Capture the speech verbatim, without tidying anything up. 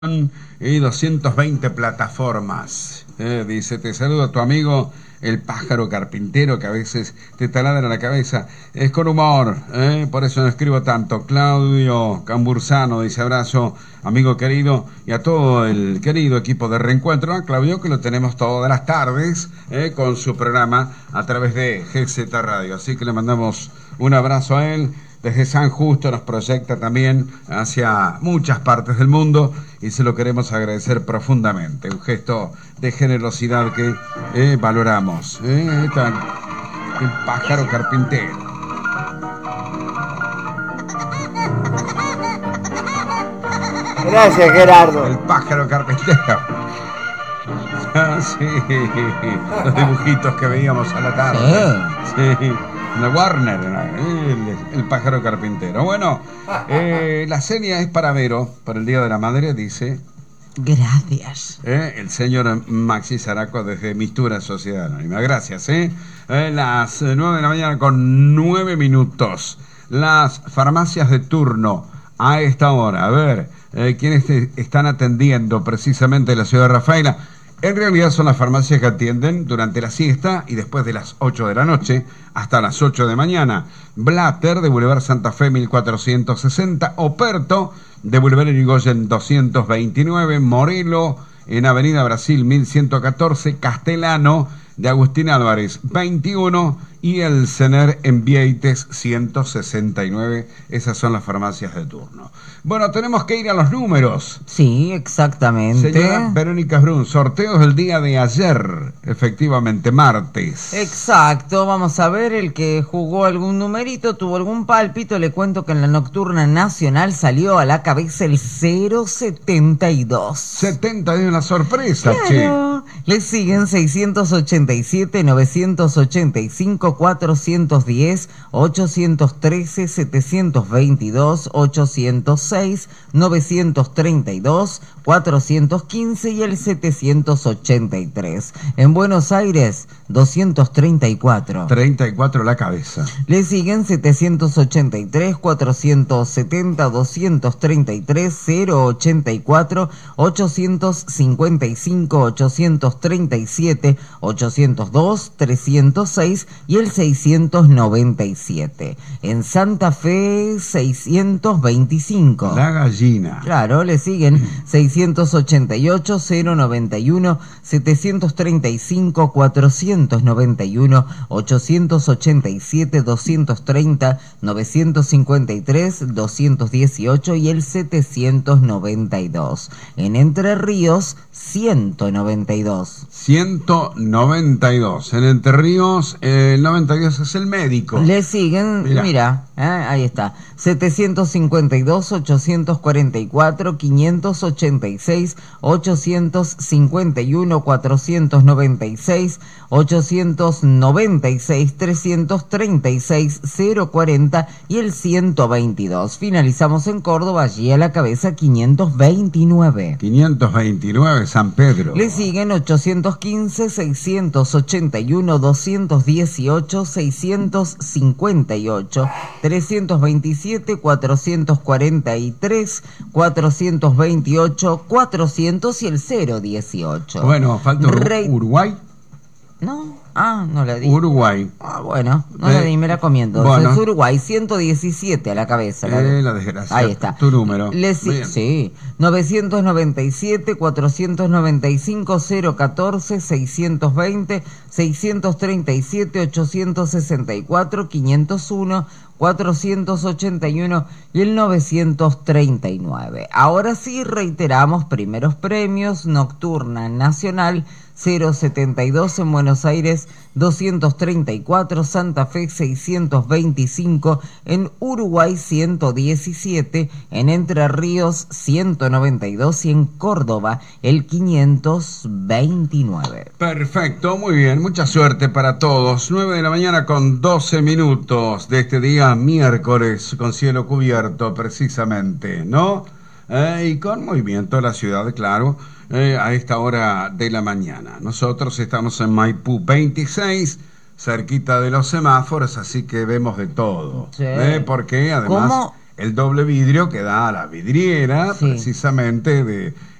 Y doscientas veinte plataformas. Eh, dice, te saluda tu amigo el pájaro carpintero, que a veces te taladra la cabeza. Es con humor, eh, por eso no escribo tanto. Claudio Cambursano dice, abrazo, amigo querido, y a todo el querido equipo de Reencuentro. A Claudio, que lo tenemos todas las tardes, eh, con su programa a través de G Z Radio. Así que le mandamos un abrazo a él. Desde San Justo nos proyecta también hacia muchas partes del mundo y se lo queremos agradecer profundamente. Un gesto de generosidad que eh, valoramos. Eh, está el pájaro carpintero. Gracias, Gerardo. El pájaro carpintero. Ah, sí, los dibujitos que veíamos a la tarde. Sí. Sí. La Warner, el, el pájaro carpintero. Bueno, eh, la serie es para Vero, por el Día de la Madre, dice. Gracias. Eh, el señor Maxi Zaraco desde Mistura Sociedad Anónima. Gracias, ¿eh? eh las nueve de la mañana con nueve minutos. Las farmacias de turno a esta hora. A ver, eh, ¿quiénes te están atendiendo precisamente en la ciudad de Rafaela? En realidad son las farmacias que atienden durante la siesta y después de las ocho de la noche hasta las ocho de mañana. Blatter de Boulevard Santa Fe mil cuatrocientos sesenta, Operto de Boulevard Irigoyen doscientos veintinueve, Morelo en Avenida Brasil mil ciento catorce, Castellano de Agustín Álvarez veintiuno y el Cener en Vieites ciento sesenta y nueve. Esas son las farmacias de turno. Bueno, tenemos que ir a los números. Sí, exactamente. Señora Verónica Brun, sorteos del día de ayer, efectivamente, martes. Exacto, vamos a ver, el que jugó algún numerito, tuvo algún pálpito. Le cuento que en la nocturna nacional salió a la cabeza el cero setenta y dos. setenta es una sorpresa, claro. Che. Le siguen seiscientos ochenta y siete, novecientos ochenta y cinco, cuatrocientos diez, ochocientos trece, setecientos veintidós, ochocientos seis, novecientos treinta y dos, cuatrocientos quince y el setecientos ochenta y tres. En Buenos Aires, doscientos treinta y cuatro. treinta y cuatro la cabeza. Le siguen setecientos ochenta y tres, cuatrocientos setenta, doscientos treinta y tres, cero ochenta y cuatro, ochocientos cincuenta y cinco, ochocientos treinta y siete, ochocientos dos, trescientos seis y el seiscientos noventa y siete. En Santa Fe, seiscientos veinticinco. La gallina. Claro, le siguen seiscientos ochenta y ocho, cero noventa y uno, setecientos treinta y cinco, cuatrocientos noventa y uno, ochocientos ochenta y siete, doscientos treinta, novecientos cincuenta y tres, doscientos dieciocho y el setecientos noventa y dos. En Entre Ríos, ciento noventa y dos. ciento noventa y dos. En Entre Ríos, eh, el noventa y dos es el médico. Le siguen, mira, mira eh, ahí está, setecientos cincuenta y dos, ochocientos cuarenta y cuatro, quinientos ochenta y seis, ochocientos cincuenta y uno, cuatrocientos noventa y seis, ochocientos noventa y seis, trescientos treinta y seis, cero cuarenta y el ciento veintidós. Finalizamos en Córdoba, allí a la cabeza quinientos veintinueve. quinientos veintinueve, San Pedro. Le siguen ochocientos quince, seiscientos ochenta y uno, doscientos dieciocho, seiscientos cincuenta y ocho, trescientos veintisiete, cuatrocientos cuarenta y tres, cuatrocientos veintiocho, cuatrocientos y el cero dieciocho. Bueno, falta Rey... Uruguay. No, ah, no la di. Uruguay. Ah, bueno, no eh, la di, me la comiendo. Bueno. Es Uruguay, ciento diecisiete a la cabeza. La, eh, la desgracia. Ahí está. Tu número. Le, sí, sí, novecientos noventa y siete, cuatrocientos noventa y cinco, cero catorce, seiscientos veinte, seiscientos treinta y siete, ochocientos sesenta y cuatro, quinientos uno, cuatrocientos ochenta y uno y el novecientos treinta y nueve. Ahora sí reiteramos primeros premios, nocturna nacional, cero setenta y dos en Buenos Aires, doscientos treinta y cuatro, Santa Fe seiscientos veinticinco, en Uruguay ciento diecisiete, en Entre Ríos ciento noventa y dos y en Córdoba el quinientos veintinueve. Perfecto, muy bien, mucha suerte para todos. nueve de la mañana con doce minutos de este día miércoles, con cielo cubierto precisamente, ¿no? Eh, y con movimiento de la ciudad, claro. Eh, a esta hora de la mañana. Nosotros estamos en Maipú veintiséis, cerquita de los semáforos, así que vemos de todo. Sí. ¿Eh? Porque además ¿Cómo? el doble vidrio que da a la vidriera, Sí. precisamente de